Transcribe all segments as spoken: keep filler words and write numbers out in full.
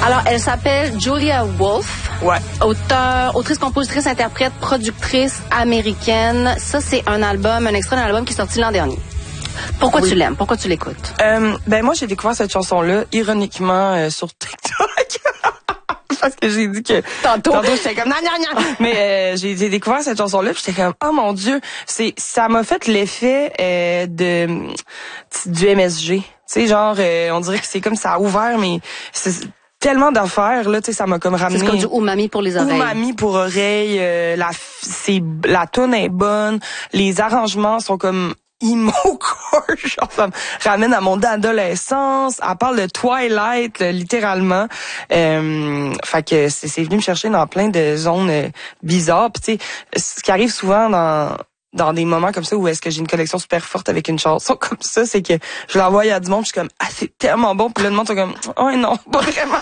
Alors, elle s'appelle Julia Wolf. Ouais. Auteur, autrice, compositrice, interprète, productrice américaine. Ça, c'est un album, un extrait d'un album qui est sorti l'an dernier. Pourquoi oui. tu l'aimes? Pourquoi tu l'écoutes? Euh, ben moi, j'ai découvert cette chanson-là, ironiquement, euh, sur TikTok. Parce que j'ai dit que... Tantôt. Tantôt, j'étais comme... Non, non, non. Mais euh, j'ai, j'ai découvert cette chanson-là, puis j'étais comme... Oh mon Dieu! C'est, ça m'a fait l'effet euh, de du M S G. Tu sais, genre, euh, on dirait que c'est comme ça a ouvert, mais... c'est tellement d'affaires, là, tu sais, ça m'a comme ramené... C'est comme du umami pour les oreilles. Umami pour oreilles. Euh, la, c'est, la toune est bonne. Les arrangements sont comme... emo core, genre ça me ramène à mon adolescence. Elle parle de Twilight, là, littéralement. Euh, fait que c'est, c'est venu me chercher dans plein de zones euh, bizarres. Puis tu sais, ce qui arrive souvent dans dans des moments comme ça où est-ce que j'ai une connexion super forte avec une chanson comme ça, c'est que je l'envoie à du monde, je suis comme ah c'est tellement bon, puis là le monde sont comme oh non, pas vraiment.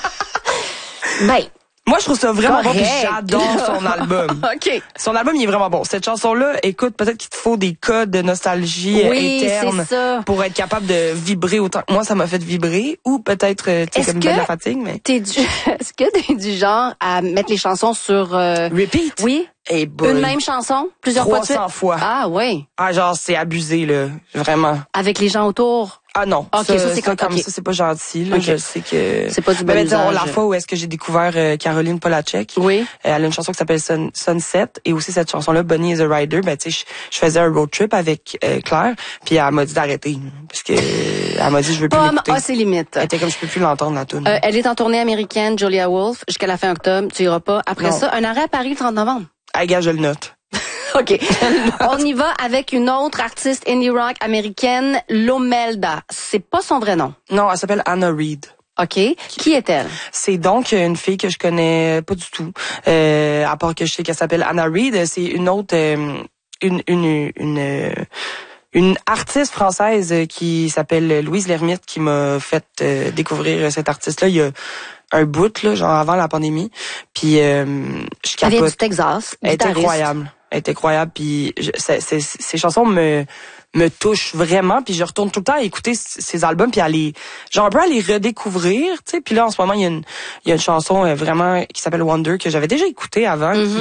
Ben moi, je trouve ça vraiment correct. bon, puis j'adore son album. OK. Son album, il est vraiment bon. Cette chanson-là, écoute, peut-être qu'il te faut des codes de nostalgie oui, interne c'est ça. pour être capable de vibrer autant que moi, ça m'a fait vibrer. Ou peut-être, tu sais, comme de la fatigue, mais... T'es du... Est-ce que t'es du genre à mettre les chansons sur... Euh... Repeat? Oui. Hey boy. Une même chanson, plusieurs fois de suite? trois cents fois. Ah, oui. Ah, genre, c'est abusé, là. Vraiment. Avec les gens autour? Ah non, okay, ça, ça c'est ça, comme okay. ça c'est pas gentil. Là, okay. Je sais que c'est pas du bon ben, usage. La fois où est-ce que j'ai découvert euh, Caroline Polachek, oui, elle a une chanson qui s'appelle Sun, Sunset et aussi cette chanson-là Bonnie is a Rider. Ben tu sais, je, je faisais un road trip avec euh, Claire, puis elle m'a dit d'arrêter parce que elle m'a dit je veux plus l'écouter. Ah, c'est limite. Elle était comme je peux plus l'entendre la tune. Euh, elle est en tournée américaine, Julia Wolf, jusqu'à la fin octobre. Tu iras pas. Après non. ça, un arrêt à Paris le trente novembre. Ah, gars, je le note. OK. On y va avec une autre artiste indie rock américaine, Lomelda. C'est pas son vrai nom. Non, elle s'appelle Anna Reid. OK. Qui est-elle? C'est donc une fille que je connais pas du tout. Euh, à part que je sais qu'elle s'appelle Anna Reid. C'est une autre... Euh, une... une, une euh, une artiste française qui s'appelle Louise Lermite qui m'a fait euh, découvrir cette artiste-là il y a un bout, là, genre avant la pandémie. Puis euh, je capote. Elle vient du Texas. Elle est incroyable. Elle est incroyable. Puis je, c'est, c'est, ces chansons me me touchent vraiment. Puis je retourne tout le temps à écouter ses albums puis à les, genre un peu à les redécouvrir. Tu sais. Puis là en ce moment il y a une il y a une chanson vraiment qui s'appelle Wonder que j'avais déjà écoutée avant. Mm-hmm.